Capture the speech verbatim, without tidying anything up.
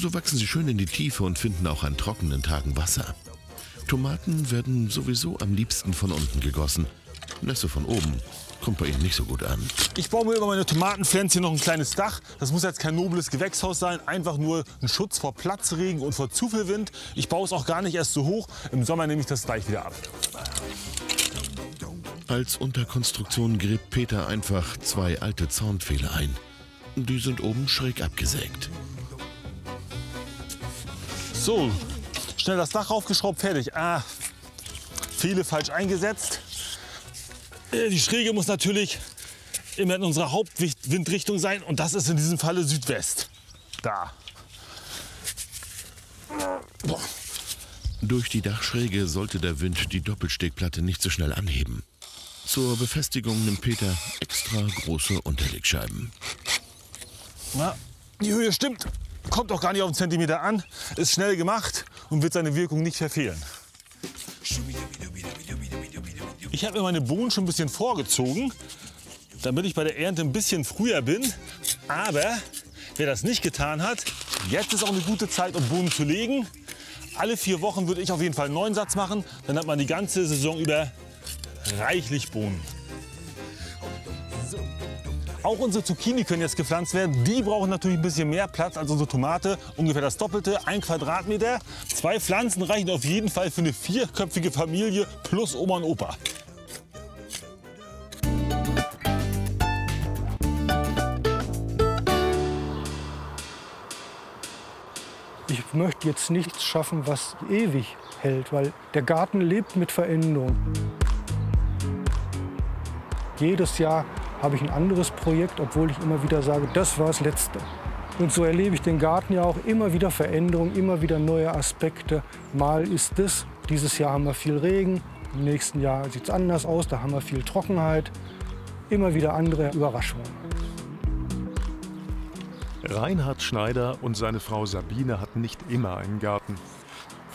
So wachsen sie schön in die Tiefe und finden auch an trockenen Tagen Wasser. Tomaten werden sowieso am liebsten von unten gegossen. Nässe von oben kommt bei ihnen nicht so gut an. Ich baue mir über meine Tomatenpflänzchen noch ein kleines Dach. Das muss jetzt kein nobles Gewächshaus sein, einfach nur ein Schutz vor Platzregen und vor zu viel Wind. Ich baue es auch gar nicht erst so hoch. Im Sommer nehme ich das gleich wieder ab. Als Unterkonstruktion gräbt Peter einfach zwei alte Zaunpfähle ein. Die sind oben schräg abgesägt. So, schnell das Dach raufgeschraubt, fertig. Ah, Pfähle falsch eingesetzt. Die Schräge muss natürlich immer in unserer Hauptwindrichtung sein und das ist in diesem Falle Südwest. Da. Boah. Durch die Dachschräge sollte der Wind die Doppelstegplatte nicht so schnell anheben. Zur Befestigung nimmt Peter extra große Unterlegscheiben. Na, die Höhe stimmt, kommt auch gar nicht auf einen Zentimeter an, ist schnell gemacht und wird seine Wirkung nicht verfehlen. Ich habe mir meine Bohnen schon ein bisschen vorgezogen, damit ich bei der Ernte ein bisschen früher bin. Aber wer das nicht getan hat, jetzt ist auch eine gute Zeit, um Bohnen zu legen. Alle vier Wochen würde ich auf jeden Fall einen neuen Satz machen. Dann hat man die ganze Saison über reichlich Bohnen. So. Auch unsere Zucchini können jetzt gepflanzt werden. Die brauchen natürlich ein bisschen mehr Platz als unsere Tomate. Ungefähr das Doppelte, ein Quadratmeter. Zwei Pflanzen reichen auf jeden Fall für eine vierköpfige Familie plus Oma und Opa. Ich möchte jetzt nichts schaffen, was ewig hält, weil der Garten lebt mit Veränderung. Jedes Jahr habe ich ein anderes Projekt, obwohl ich immer wieder sage, das war das Letzte. Und so erlebe ich den Garten ja auch immer wieder Veränderungen, immer wieder neue Aspekte. Mal ist das, dieses Jahr haben wir viel Regen, im nächsten Jahr sieht es anders aus, da haben wir viel Trockenheit. Immer wieder andere Überraschungen. Reinhard Schneider und seine Frau Sabine hatten nicht immer einen Garten.